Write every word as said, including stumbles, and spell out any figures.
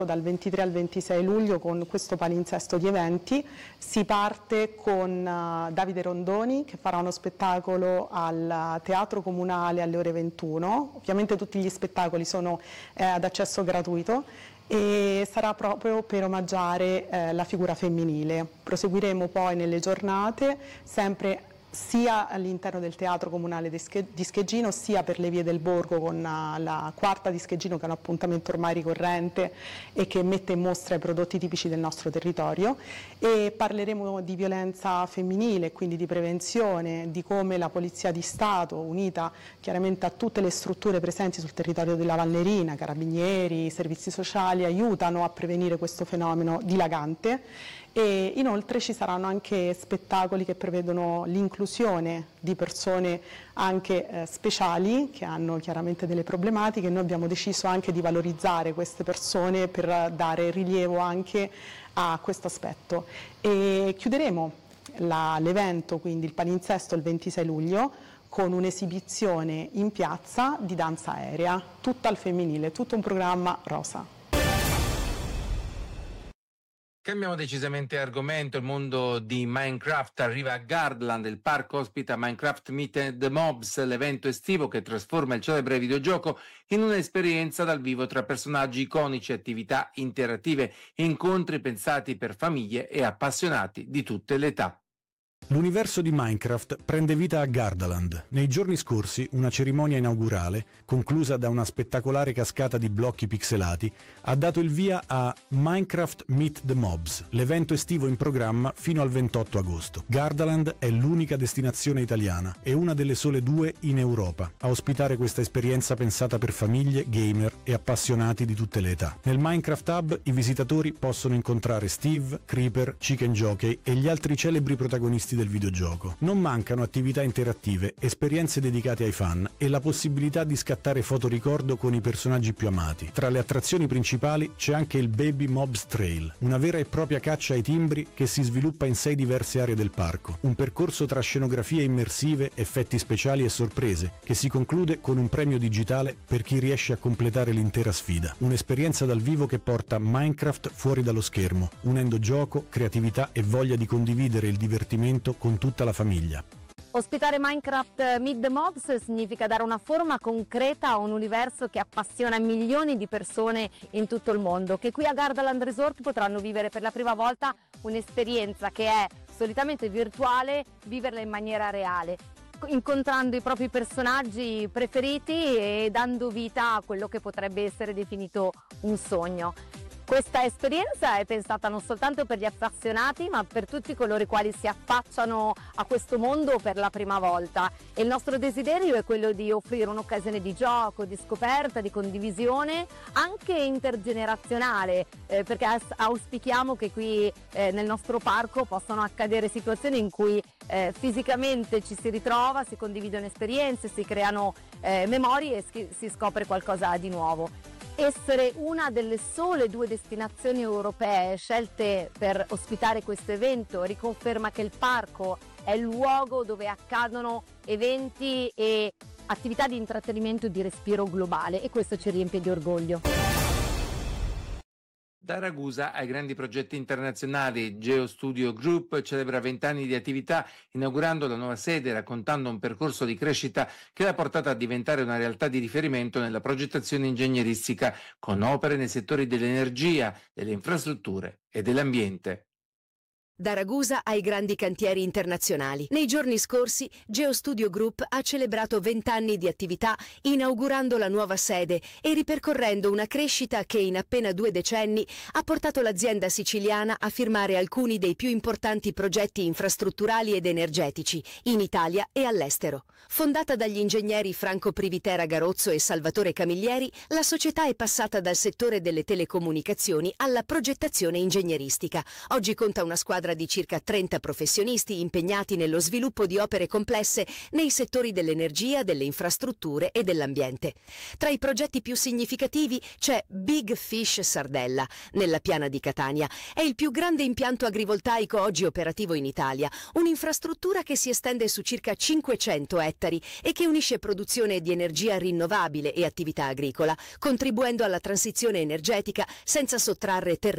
Dal ventitré al ventisei luglio con questo palinsesto di eventi. Si parte con uh, Davide Rondoni che farà uno spettacolo al Teatro Comunale alle ore ventuno. Ovviamente tutti gli spettacoli sono eh, ad accesso gratuito e sarà proprio per omaggiare eh, la figura femminile. Proseguiremo poi nelle giornate sempre sia all'interno del Teatro Comunale di Scheggino, sia per le vie del Borgo con la quarta di Scheggino, che è un appuntamento ormai ricorrente e che mette in mostra i prodotti tipici del nostro territorio, e parleremo di violenza femminile, quindi di prevenzione, di come la Polizia di Stato, unita chiaramente a tutte le strutture presenti sul territorio della Valnerina, carabinieri, servizi sociali, aiutano a prevenire questo fenomeno dilagante. E inoltre ci saranno anche spettacoli che prevedono l'inclusione di persone anche eh, speciali che hanno chiaramente delle problematiche. Noi abbiamo deciso anche di valorizzare queste persone per dare rilievo anche a questo aspetto. E chiuderemo l'evento, quindi il palinsesto, il ventisei luglio con un'esibizione in piazza di danza aerea, tutta al femminile, tutto un programma rosa. Cambiamo decisamente argomento. Il mondo di Minecraft arriva a Gardaland. Il parco ospita Minecraft Meet the Mobs, l'evento estivo che trasforma il celebre videogioco in un'esperienza dal vivo tra personaggi iconici, attività interattive e incontri pensati per famiglie e appassionati di tutte le età. L'universo di Minecraft prende vita a Gardaland. Nei giorni scorsi una cerimonia inaugurale, conclusa da una spettacolare cascata di blocchi pixelati, ha dato il via a Minecraft Meet the Mobs, l'evento estivo in programma fino al ventotto agosto. Gardaland è l'unica destinazione italiana e una delle sole due in Europa a ospitare questa esperienza pensata per famiglie, gamer e appassionati di tutte le età. Nel Minecraft Hub i visitatori possono incontrare Steve, Creeper, Chicken Jockey e gli altri celebri protagonisti del videogioco. Non mancano attività interattive, esperienze dedicate ai fan e la possibilità di scattare fotoricordo con i personaggi più amati. Tra le attrazioni principali c'è anche il Baby Mobs Trail, una vera e propria caccia ai timbri che si sviluppa in sei diverse aree del parco. Un percorso tra scenografie immersive, effetti speciali e sorprese, che si conclude con un premio digitale per chi riesce a completare l'intera sfida. Un'esperienza dal vivo che porta Minecraft fuori dallo schermo, unendo gioco, creatività e voglia di condividere il divertimento con tutta la famiglia. Ospitare Minecraft Meet the Mobs significa dare una forma concreta a un universo che appassiona milioni di persone in tutto il mondo, che qui a Gardaland Resort potranno vivere per la prima volta un'esperienza che è solitamente virtuale, viverla in maniera reale, incontrando i propri personaggi preferiti e dando vita a quello che potrebbe essere definito un sogno. Questa esperienza è pensata non soltanto per gli appassionati, ma per tutti coloro i quali si affacciano a questo mondo per la prima volta. E il nostro desiderio è quello di offrire un'occasione di gioco, di scoperta, di condivisione, anche intergenerazionale, eh, perché auspichiamo che qui eh, nel nostro parco possano accadere situazioni in cui eh, fisicamente ci si ritrova, si condividono esperienze, si creano eh, memorie e si scopre qualcosa di nuovo. Essere una delle sole due destinazioni europee scelte per ospitare questo evento riconferma che il parco è il luogo dove accadono eventi e attività di intrattenimento di respiro globale, e questo ci riempie di orgoglio. Da Ragusa ai grandi progetti internazionali, GeoStudio Group celebra vent'anni di attività inaugurando la nuova sede, raccontando un percorso di crescita che l'ha portata a diventare una realtà di riferimento nella progettazione ingegneristica, con opere nei settori dell'energia, delle infrastrutture e dell'ambiente. Da Ragusa ai grandi cantieri internazionali. Nei giorni scorsi GeoStudio Group ha celebrato vent'anni di attività inaugurando la nuova sede e ripercorrendo una crescita che in appena due decenni ha portato l'azienda siciliana a firmare alcuni dei più importanti progetti infrastrutturali ed energetici in Italia e all'estero. Fondata dagli ingegneri Franco Privitera Garozzo e Salvatore Camiglieri, la società è passata dal settore delle telecomunicazioni alla progettazione ingegneristica. Oggi conta una squadra squadra di circa trenta professionisti impegnati nello sviluppo di opere complesse nei settori dell'energia, delle infrastrutture e dell'ambiente. Tra i progetti più significativi c'è Big Fish Sardella, nella piana di Catania. È il più grande impianto agrivoltaico oggi operativo in Italia, un'infrastruttura che si estende su circa cinquecento ettari e che unisce produzione di energia rinnovabile e attività agricola, contribuendo alla transizione energetica senza sottrarre terreni